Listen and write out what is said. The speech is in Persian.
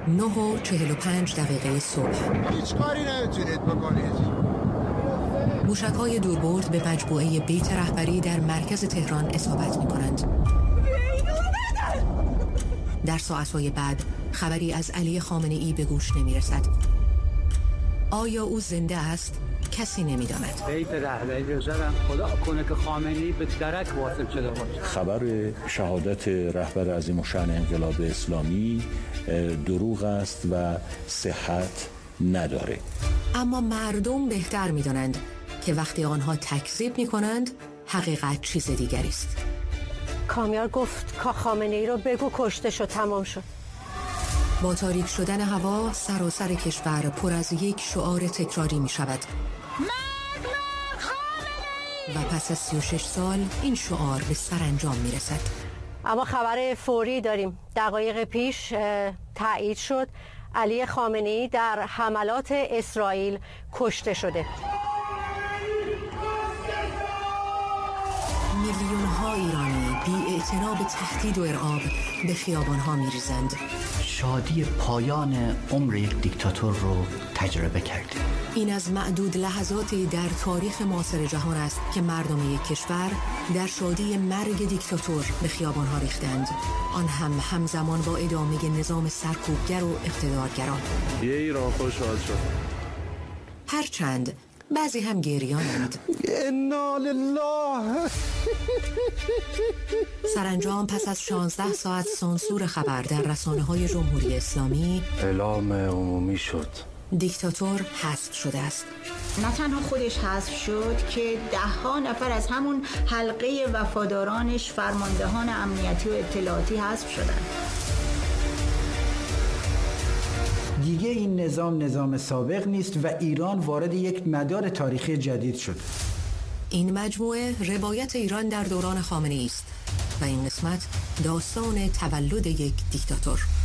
9:45 صبح. هیچ کاری نمیتونید بکنید. موشک‌های دوربرد به مجموعه بیت رهبری در مرکز تهران اصابت می‌کنند. در ساعت‌های بعد خبری از علی خامنه‌ای به گوش نمی‌رسد. آیا او زنده است؟ کسی نمی‌داند. بیت رهبری رو زدن، خدا کنه که خامنه‌ای به درک واصل شده باشه. خبر شهادت رهبر عظیم الشأن انقلاب اسلامی دروغ است و صحت نداره. اما مردم بهتر می‌دانند که وقتی آنها تکذیب می‌کنند حقیقت چیز دیگری است. کامیار گفت که خامنه‌ای رو بگو کشته شد، تمام شد. با تاریک شدن هوا سراسر کشور پر از یک شعار تکراری می‌شود. و پس از 36 سال این شعار به سرانجام می‌رسد. اما خبر فوری داریم. دقایق پیش تایید شد علی خامنه‌ای در حملات اسرائیل کشته شده. میلیون‌ها ایرانی بی‌اعتنا به تهدید و ارعاب به خیابان‌ها می‌ریزند. شادی پایان عمر یک دیکتاتور رو تجربه کردیم. این از معدود لحظاتی در تاریخ معاصر جهان است که مردم یک کشور در شادی مرگ دیکتاتور به خیابان‌ها ریختند، آن هم همزمان با ادامه نظام سرکوبگر و اقتدارگرا. یه ایران خوشحال شد. هرچند بعضی هم گریانند. انا لله. سرانجام پس از 16 ساعت سانسور خبر در رسانه‌های جمهوری اسلامی اعلام عمومی شد. دیکتاتور حذف شده است. نه تنها خودش حذف شد که 10 نفر از همون حلقه وفادارانش فرماندهان امنیتی و اطلاعاتی حذف شدند. دیگه این نظام سابق نیست و ایران وارد یک مدار تاریخی جدید شد. این مجموعه روایت ایران در دوران خامنه‌ای است و این قسمت داستان تولد یک دیکتاتور.